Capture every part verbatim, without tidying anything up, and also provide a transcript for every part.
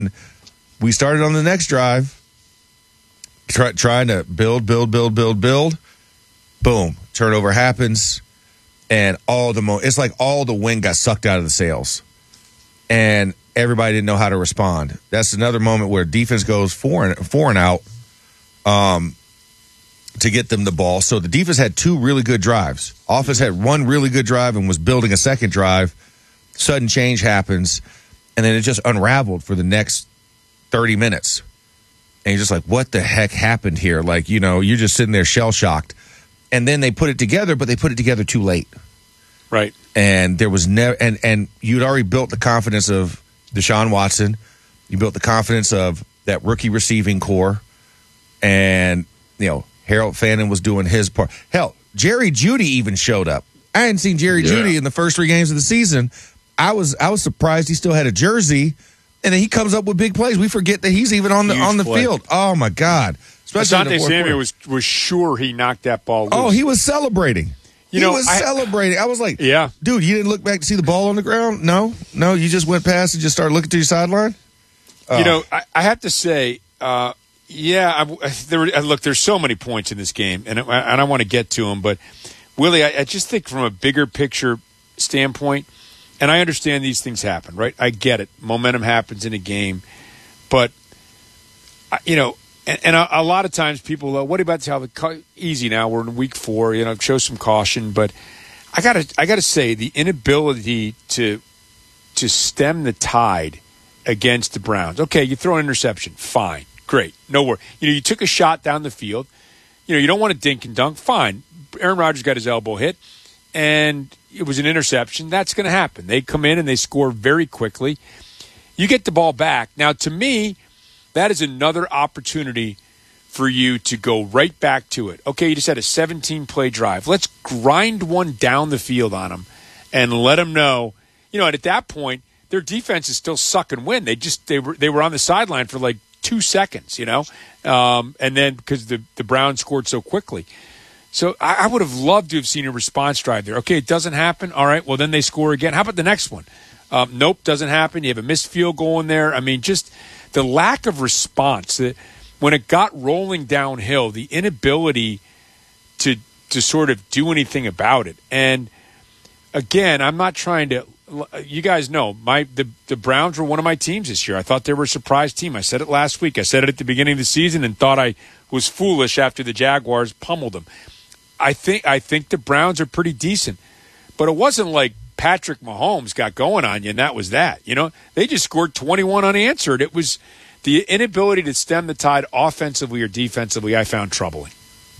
we started on the next drive, try, trying to build, build, build, build, build. Boom, turnover happens, and all the mo- it's like all the wind got sucked out of the sails, and everybody didn't know how to respond. That's another moment where defense goes four and four and out, um, to get them the ball. So the defense had two really good drives. Offense had one really good drive and was building a second drive. Sudden change happens, and then it just unraveled for the next thirty minutes. And you're just like, what the heck happened here? Like, you know, you're just sitting there shell-shocked. And then they put it together, but they put it together too late. Right. And there was never, and, and you'd already built the confidence of Deshaun Watson. You built the confidence of that rookie receiving core. And, you know, Harold Fannin was doing his part. Hell, Jerry Jeudy even showed up. I hadn't seen Jerry yeah. Jeudy in the first three games of the season. I was I was surprised he still had a jersey, and then he comes up with big plays. We forget that he's even on the Huge on the play. field. Oh my God! Asante Samuel was was sure he knocked that ball loose. Oh, he was celebrating. You he know, was I, celebrating. I was like, yeah, dude, you didn't look back to see the ball on the ground? No, no, you just went past and just started looking to your sideline. Oh. You know, I, I have to say, uh, yeah, I, there. Look, there's so many points in this game, and I, and I want to get to them, but Willie, I, I just think from a bigger picture standpoint. And I understand these things happen, right? I get it. Momentum happens in a game. But, you know, and, and a, a lot of times people, uh, what about how the easy now? We're in week four, you know, show some caution. But I got to I gotta say, the inability to to stem the tide against the Browns. Okay, you throw an interception. Fine. Great. No worry. You know, you took a shot down the field. You know, you don't want to dink and dunk. Fine. Aaron Rodgers got his elbow hit. And it was an interception. That's going to happen. They come in and they score very quickly. You get the ball back. Now, to me, that is another opportunity for you to go right back to it. Okay, you just had a seventeen-play drive. Let's grind one down the field on them and let them know. You know, and at that point, their defense is still suck and win. They just they were they were on the sideline for like two seconds, you know, um, and then because the the Browns scored so quickly. So I would have loved to have seen a response drive there. Okay, it doesn't happen. All right, well, then they score again. How about the next one? Um, nope, doesn't happen. You have a missed field goal in there. I mean, just the lack of response. When it got rolling downhill, the inability to to sort of do anything about it. And, again, I'm not trying to – you guys know, my the, the Browns were one of my teams this year. I thought they were a surprise team. I said it last week. I said it at the beginning of the season and thought I was foolish after the Jaguars pummeled them. I think I think the Browns are pretty decent, but it wasn't like Patrick Mahomes got going on you and that was that. You know, they just scored twenty-one unanswered. It was the inability to stem the tide offensively or defensively I found troubling.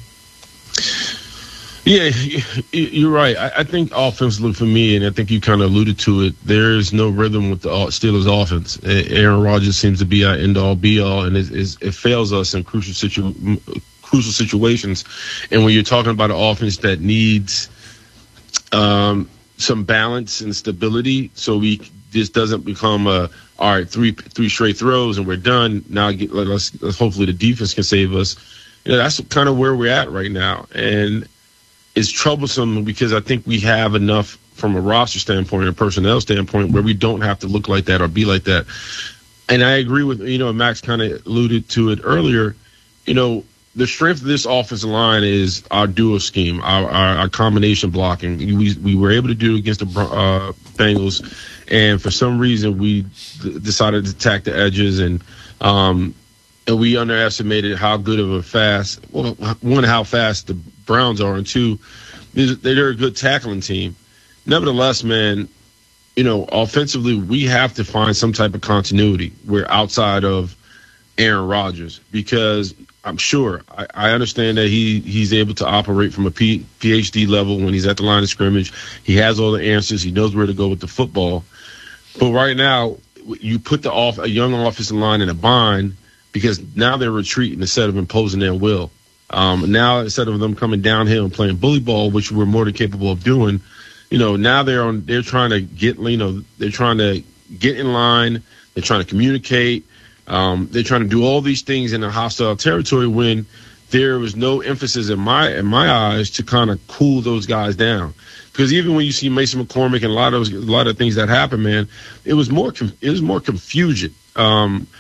Yeah, you're right. I think offensively for me, and I think you kind of alluded to it, there is no rhythm with the Steelers offense. Aaron Rodgers seems to be our end-all, be-all, and it, it fails us in crucial situations. crucial situations. And when you're talking about an offense that needs um, some balance and stability, so we this doesn't become a all right three three straight throws and we're done. Now get, let's, let's hopefully the defense can save us. You know, that's kind of where we're at right now, and it's troublesome because I think we have enough from a roster standpoint and personnel standpoint where we don't have to look like that or be like that. And I agree with you know Max kind of alluded to it earlier. You know. The strength of this offensive line is our duo scheme, our, our, our combination blocking. We we were able to do it against the uh, Bengals, and for some reason we d- decided to attack the edges, and um, and we underestimated how good of a fast, well, one, how fast the Browns are, and two, they're a good tackling team. Nevertheless, man, you know, offensively we have to find some type of continuity. We're outside of Aaron Rodgers because – I'm sure. I, I understand that he, he's able to operate from a P, PhD level when he's at the line of scrimmage. He has all the answers. He knows where to go with the football. But right now, you put the off a young offensive line in a bind because now they're retreating instead of imposing their will. Um, now, instead of them coming downhill and playing bully ball, which we're more than capable of doing, you know, now they're on. They're trying to get, you know, they're trying to get in line. They're trying to communicate. Um, they're trying to do all these things in a hostile territory when there was no emphasis in my in my eyes to kind of cool those guys down. Because even when you see Mason McCormick and a lot of those, a lot of things that happen, man, it was more it was more confusion. Um,